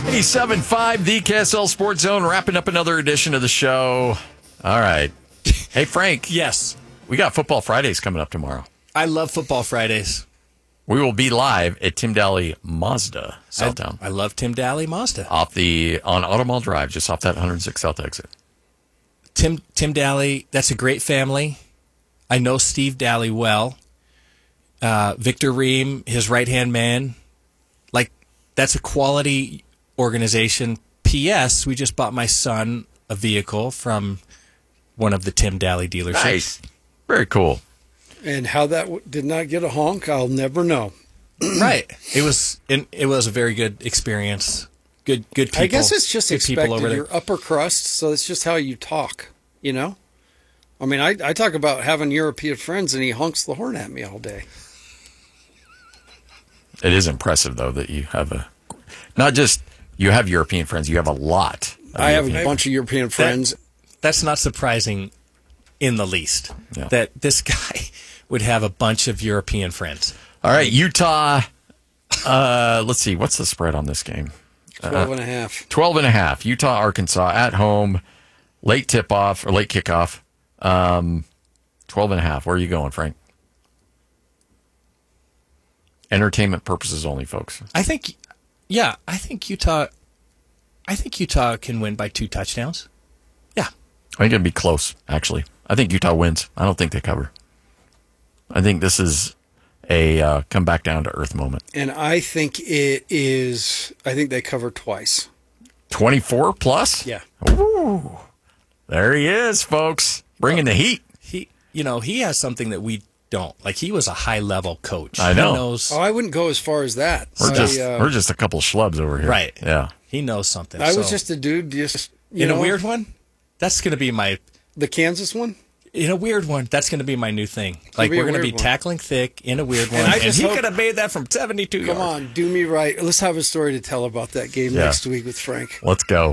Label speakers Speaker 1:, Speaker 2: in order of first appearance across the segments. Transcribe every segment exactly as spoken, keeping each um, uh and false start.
Speaker 1: eighty-seven point five, the K S L Sports Zone, wrapping up another edition of the show. All right. Hey, Frank.
Speaker 2: Yes.
Speaker 1: We got Football Fridays coming up tomorrow.
Speaker 2: I love Football Fridays.
Speaker 1: We will be live at Tim Daly Mazda, Southtown.
Speaker 2: I, I love Tim Daly Mazda.
Speaker 1: Off the, on Automall Drive, just off that one oh six South exit.
Speaker 2: Tim Tim Daly, that's a great family. I know Steve Daly well. Uh, Victor Ream, his right-hand man. Like, that's a quality organization. P S. We just bought my son a vehicle from one of the Tim Daly dealerships.
Speaker 1: Nice. Very cool.
Speaker 3: And how that w- did not get a honk, I'll never know.
Speaker 2: Right. It was it, it was a very good experience. Good good people.
Speaker 3: I guess it's just
Speaker 2: good people
Speaker 3: expected.
Speaker 2: over there.
Speaker 3: You're upper crust, so it's just how you talk, you know? I mean, I, I talk about having European friends, and he honks the horn at me all day.
Speaker 1: It is impressive, though, that you have a, not just you have European friends, you have a lot.
Speaker 3: I have
Speaker 1: European
Speaker 3: a bunch of European friends.
Speaker 2: That, that's not surprising in the least,
Speaker 1: Yeah.
Speaker 2: that this guy would have a bunch of European friends.
Speaker 1: All right, Utah. Uh, let's see. What's the spread on this game?
Speaker 3: twelve and a half.
Speaker 1: twelve and a half. Utah, Arkansas at home. Late tip off or late kickoff. Um, twelve and a half. Where are you going, Frank? Entertainment purposes only, folks.
Speaker 2: I think, yeah, I think Utah, I think Utah can win by two touchdowns. Yeah.
Speaker 1: I think it'd be close, actually. I think Utah wins. I don't think they cover. I think this is a uh, come back down to earth moment.
Speaker 3: And I think it is, I think they cover twice.
Speaker 1: twenty-four plus?
Speaker 3: Yeah.
Speaker 1: Ooh. There he is, folks. Bringing the heat.
Speaker 2: He, you know, he has something that we don't. Like, he was a high-level coach.
Speaker 1: I know.
Speaker 2: He knows,
Speaker 3: Oh, I wouldn't go as far as that.
Speaker 1: We're
Speaker 3: I,
Speaker 1: just
Speaker 3: uh,
Speaker 1: we're just a couple schlubs over here.
Speaker 2: Right.
Speaker 1: Yeah.
Speaker 2: he knows something.
Speaker 3: I was
Speaker 2: So,
Speaker 3: just a dude, just, you
Speaker 2: in
Speaker 3: know.
Speaker 2: a weird one, that's going to be my,
Speaker 3: The Kansas one?
Speaker 2: in a weird one, that's going to be my new thing. Like,
Speaker 3: be a
Speaker 2: we're going to
Speaker 3: weird
Speaker 2: be
Speaker 3: one.
Speaker 2: tackling thick in a weird one.
Speaker 3: And I
Speaker 2: And,
Speaker 3: just
Speaker 2: he
Speaker 3: hope-
Speaker 2: could have made that from seventy-two
Speaker 3: Come
Speaker 2: yards.
Speaker 3: on, do me right. Let's have a story to tell about that game
Speaker 1: Yeah.
Speaker 3: next week with Frank.
Speaker 1: Let's go.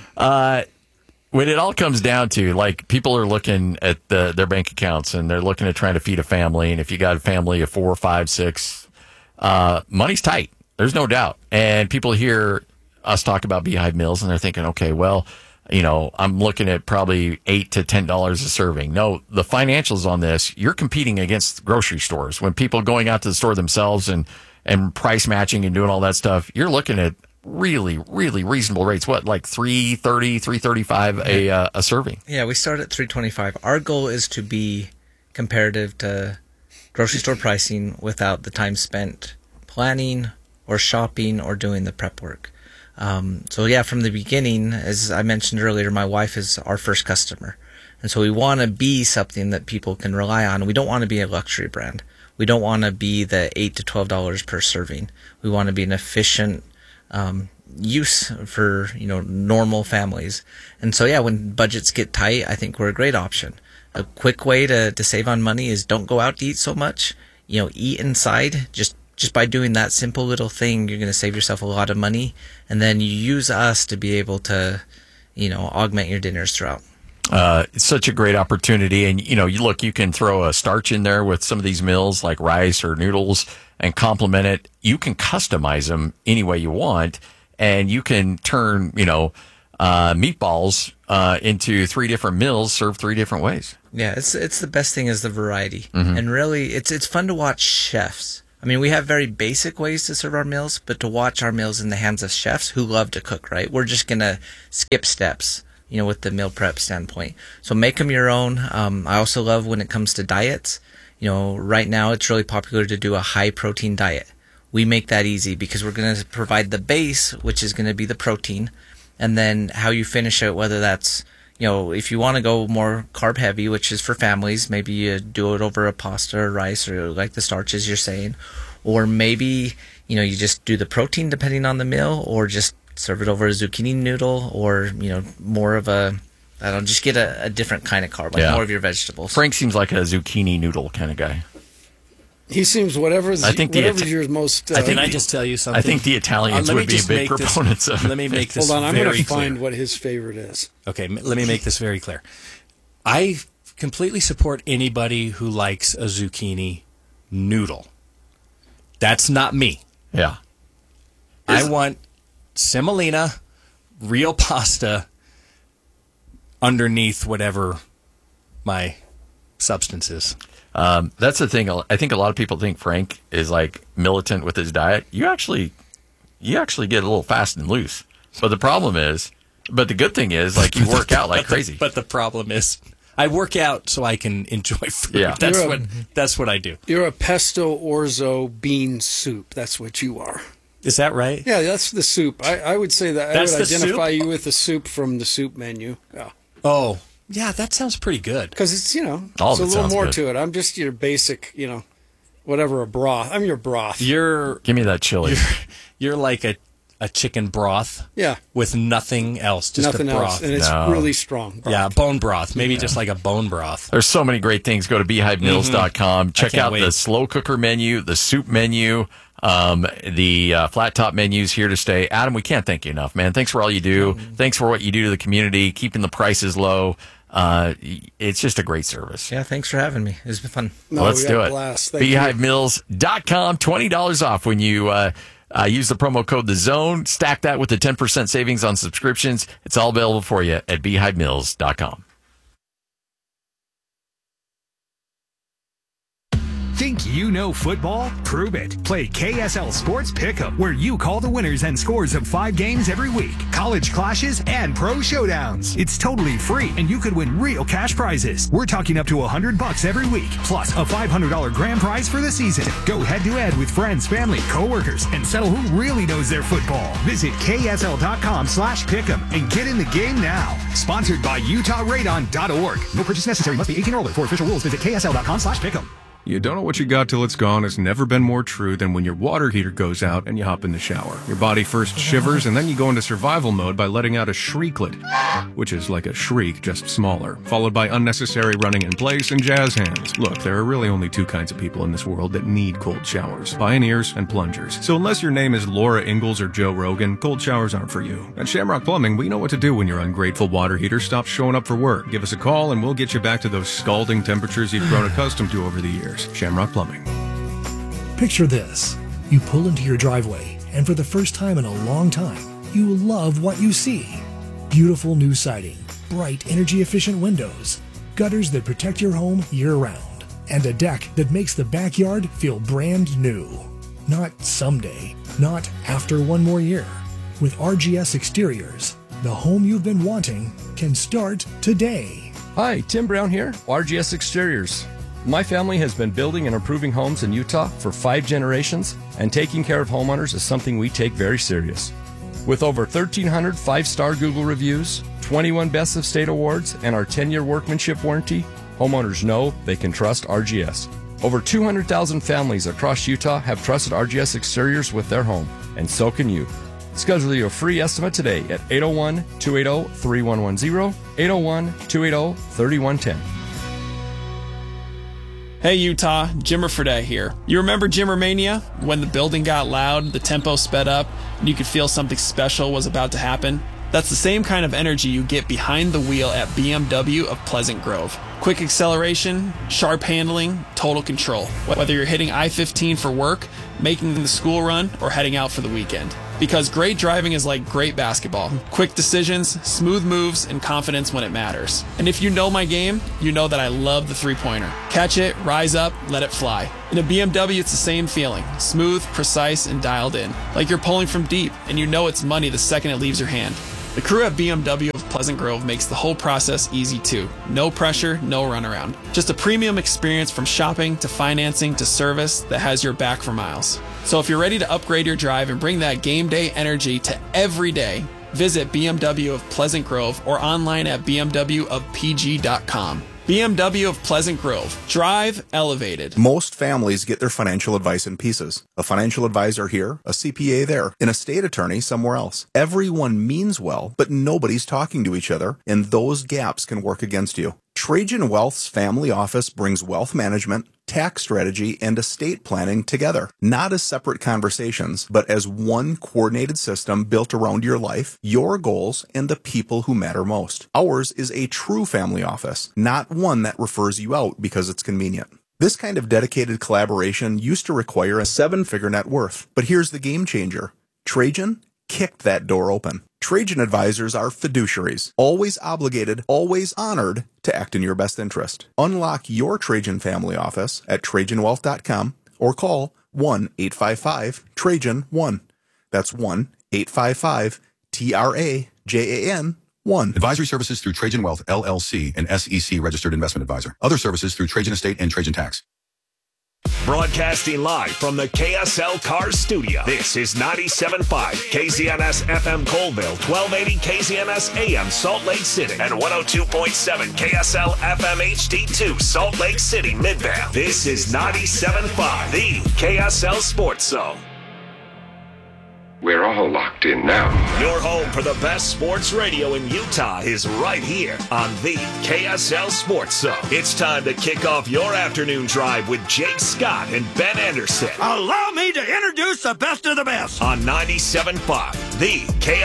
Speaker 1: Uh, when it all comes down to, like, people are looking at the, their bank accounts and they're looking at trying to feed a family. And if you got a family of four, five, six, uh, money's tight. There's no doubt. And people hear us talk about Beehive Meals and they're thinking, okay, well, you know, I'm looking at probably eight to ten dollars a serving. No, the financials on this, you're competing against grocery stores. When people going out to the store themselves and, and price matching and doing all that stuff, you're looking at really, really reasonable rates. What, like three thirty, three thirty-five a uh, a serving?
Speaker 4: Yeah, we start at three twenty-five. Our goal is to be comparative to grocery store pricing without the time spent planning or shopping or doing the prep work. Um, so yeah, from the beginning, as I mentioned earlier, my wife is our first customer. And so we want to be something that people can rely on. We don't want to be a luxury brand. We don't want to be the eight to twelve dollars per serving. We want to be an efficient um, use for, you know, normal families. And so yeah, when budgets get tight, I think we're a great option. A quick way to, to save on money is don't go out to eat so much. You know, eat inside. Just Just by doing that simple little thing, you're going to save yourself a lot of money. And then you use us to be able to, you know, augment your dinners throughout.
Speaker 1: Uh, it's such a great opportunity. And, you know, you look, you can throw a starch in there with some of these meals like rice or noodles and complement it. You can customize them any way you want. And you can turn, you know, uh, meatballs uh, into three different meals, served three different ways.
Speaker 4: Yeah, it's it's the best thing is the variety.
Speaker 1: Mm-hmm.
Speaker 4: And really, it's it's fun to watch chefs. I mean, we have very basic ways to serve our meals, but to watch our meals in the hands of chefs who love to cook, right? We're just going to skip steps, you know, with the meal prep standpoint. So make them your own. Um, I also love when it comes to diets. You know, right now it's really popular to do a high protein diet. We make that easy because we're going to provide the base, which is going to be the protein, and then how you finish it, whether that's, you know, if you want to go more carb heavy, which is for families, maybe you do it over a pasta or rice or like the starches you're saying. Or maybe, you know, you just do the protein depending on the meal, or just serve it over a zucchini noodle, or, you know, more of a, I don't know, just get a, a different kind of carb, like
Speaker 1: Yeah.
Speaker 4: more of your vegetables.
Speaker 1: Frank seems like a zucchini noodle kind of guy.
Speaker 3: He seems whatever's,
Speaker 1: I think the
Speaker 3: whatever's
Speaker 1: Ita-
Speaker 3: your most... Uh,
Speaker 1: I think
Speaker 2: Can I
Speaker 1: the-
Speaker 2: just tell you something?
Speaker 1: I think the Italians
Speaker 2: Uh, let me
Speaker 1: would be
Speaker 2: just
Speaker 1: big
Speaker 2: make this-
Speaker 1: proponents of it.
Speaker 2: Let me make this
Speaker 3: hold on, I'm going
Speaker 2: very
Speaker 3: to
Speaker 2: clear.
Speaker 3: find what his favorite is.
Speaker 2: Okay, m- let me make this very clear. I completely support anybody who likes a zucchini noodle. That's not me.
Speaker 1: Yeah.
Speaker 2: I want semolina, real pasta underneath whatever my substance is.
Speaker 1: Um, that's the thing. I think a lot of people think Frank is like militant with his diet. You actually, you actually get a little fast and loose. But the problem is, but the good thing is, like, you work out like crazy.
Speaker 2: But the problem is, I work out so I can enjoy food.
Speaker 1: Yeah.
Speaker 2: That's
Speaker 3: You're
Speaker 2: what
Speaker 3: a-
Speaker 2: that's what I do.
Speaker 3: You're a pesto orzo bean soup. That's what you are.
Speaker 2: Is that right?
Speaker 3: Yeah, that's the soup. I, I would say that
Speaker 2: That's
Speaker 3: I would
Speaker 2: the
Speaker 3: identify
Speaker 2: soup?
Speaker 3: you with the soup from the soup menu. Yeah.
Speaker 2: Oh, yeah, that sounds pretty good.
Speaker 3: Because it's, you know,
Speaker 1: All
Speaker 3: it's
Speaker 1: of
Speaker 3: a
Speaker 1: it
Speaker 3: little
Speaker 1: sounds
Speaker 3: more
Speaker 1: good.
Speaker 3: to it. I'm just your basic, you know, whatever, a broth. I'm your broth.
Speaker 2: You're
Speaker 1: Give me that chili.
Speaker 2: you're, you're like a, a chicken broth
Speaker 3: yeah,
Speaker 2: with nothing else, just
Speaker 3: nothing
Speaker 2: a broth.
Speaker 3: else. And it's
Speaker 1: No.
Speaker 3: really strong. Broth.
Speaker 2: Yeah, bone broth. Maybe just like a bone broth.
Speaker 1: There's so many great things. Go to beehive mills dot com. Check
Speaker 2: can't
Speaker 1: out
Speaker 2: wait.
Speaker 1: the slow cooker menu, the soup menu, um, the uh, flat top menus here to stay. Adam, we can't thank you enough, man. Thanks for all you do. Thanks for what you do to the community, keeping the prices low. Uh, it's just a great service.
Speaker 4: Yeah, thanks for having me. It's been fun.
Speaker 3: No,
Speaker 1: Let's
Speaker 3: we
Speaker 1: do
Speaker 3: had a
Speaker 1: it.
Speaker 3: blast. Thank you.
Speaker 1: beehive mills dot com, twenty dollars off when you uh, uh, use the promo code The Zone. Stack that with the ten percent savings on subscriptions. It's all available for you at beehive mills dot com.
Speaker 5: Think you know football? Prove it. Play K S L Sports Pick'em, where you call the winners and scores of five games every week, college clashes, and pro showdowns. It's totally free, and you could win real cash prizes. We're talking up to one hundred bucks every week, plus a five hundred dollars grand prize for the season. Go head-to-head with friends, family, coworkers, and settle who really knows their football. Visit K S L dot com slash pick'em and get in the game now. Sponsored by Utah Radon dot org. No purchase necessary. Must be eighteen or older. For official rules, visit K S L dot com slash pick'em.
Speaker 6: You don't know what you got till it's gone has never been more true than when your water heater goes out and you hop in the shower. Your body first shivers and then you go into survival mode by letting out a shrieklet, which is like a shriek, just smaller, followed by unnecessary running in place and jazz hands. Look, there are really only two kinds of people in this world that need cold showers, pioneers and plungers. So unless your name is Laura Ingalls or Joe Rogan, cold showers aren't for you. At Shamrock Plumbing, we know what to do when your ungrateful water heater stops showing up for work. Give us a call and we'll get you back to those scalding temperatures you've grown accustomed to over the years. Shamrock Plumbing.
Speaker 7: Picture this. You pull into your driveway, and for the first time in a long time, you love what you see. Beautiful new siding, bright energy-efficient windows, gutters that protect your home year-round, and a deck that makes the backyard feel brand new. Not someday, not after one more year. With R G S Exteriors, the home you've been wanting can start today.
Speaker 8: Hi, Tim Brown here, R G S Exteriors. My family has been building and improving homes in Utah for five generations, and taking care of homeowners is something we take very serious. With over thirteen hundred five-star Google reviews, twenty-one Best of State awards, and our ten-year workmanship warranty, homeowners know they can trust R G S. Over two hundred thousand families across Utah have trusted R G S Exteriors with their home, and so can you. Schedule your free estimate today at eight oh one, two eight oh, three one one zero, eight oh one, two eight oh, three one one zero.
Speaker 9: Hey Utah, Jimmer Fredette here. You remember Jimmermania? When the building got loud, the tempo sped up, and you could feel something special was about to happen? That's the same kind of energy you get behind the wheel at B M W of Pleasant Grove. Quick acceleration, sharp handling, total control. Whether you're hitting I fifteen for work, making the school run, or heading out for the weekend. Because great driving is like great basketball. Quick decisions, smooth moves, and confidence when it matters. And if you know my game, you know that I love the three-pointer. Catch it, rise up, let it fly. In a B M W, it's the same feeling. Smooth, precise, and dialed in. Like you're pulling from deep, and you know it's money the second it leaves your hand. The crew at B M W of Pleasant Grove makes the whole process easy too. No pressure, no runaround. Just a premium experience from shopping to financing to service that has your back for miles. So if you're ready to upgrade your drive and bring that game day energy to every day, visit B M W of Pleasant Grove or online at b m w of p g dot com. B M W of Pleasant Grove. Drive elevated.
Speaker 10: Most families get their financial advice in pieces. A financial advisor here, a C P A there, an estate attorney somewhere else. Everyone means well, but nobody's talking to each other, and those gaps can work against you. Trajan Wealth's family office brings wealth management, tax strategy, and estate planning together, not as separate conversations, but as one coordinated system built around your life, your goals, and the people who matter most. Ours is a true family office, not one that refers you out because it's convenient. This kind of dedicated collaboration used to require a seven-figure net worth, but here's the game changer. Trajan kicked that door open. Trajan advisors are fiduciaries, always obligated, always honored to act in your best interest. Unlock your Trajan family office at Trajan Wealth dot com or call one eight five five Trajan one. That's one eight five five T R A J A N one.
Speaker 11: Advisory services through Trajan Wealth, L L C, an S E C registered investment advisor. Other services through Trajan Estate and Trajan Tax.
Speaker 12: Broadcasting live from the K S L Cars Studio. This is ninety-seven point five K Z M S F M Colville, twelve eighty K Z M S A M Salt Lake City, and one oh two point seven K S L F M H D two Salt Lake City, Midvale. This is ninety-seven point five, the K S L Sports Zone.
Speaker 13: We're all locked in now.
Speaker 12: Your home for the best sports radio in Utah is right here on the K S L Sports Zone. It's time to kick off your afternoon drive with Jake Scott and Ben Anderson.
Speaker 14: Allow me to introduce the best of the best
Speaker 12: On ninety-seven point five, the K